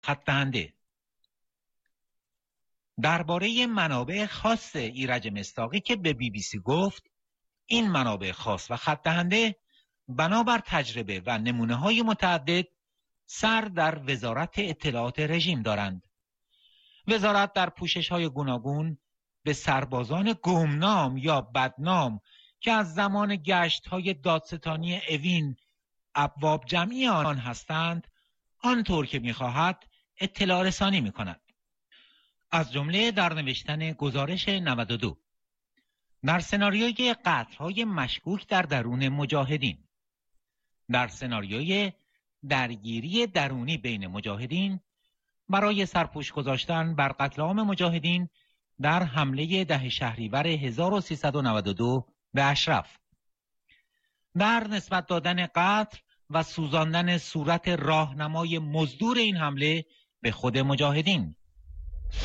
خط دهنده. درباره منابع خاص ایرج مصداقی که به BBC گفت این منابع خاص و خط دهنده بنابر تجربه و نمونه‌های متعدد سر در وزارت اطلاعات رژیم دارند. وزارت در پوشش‌های گوناگون به سربازان گمنام یا بدنام که از زمان گشت‌های دادستانی اوین ابواب جمعی آن هستند آنطور که می‌خواهد اطلاع رسانی می‌کند. از جمله در نوشتن گزارش 92 در سناریوی قتل‌های مشکوک در درون مجاهدین، در سناریوی درگیری درونی بین مجاهدین برای سرپوش گذاشتن بر قتل عام مجاهدین در حمله 10 شهریور 1392 به اشرف، در نسبت دادن قتل و سوزاندن صورت راهنمای مزدور این حمله به خود مجاهدین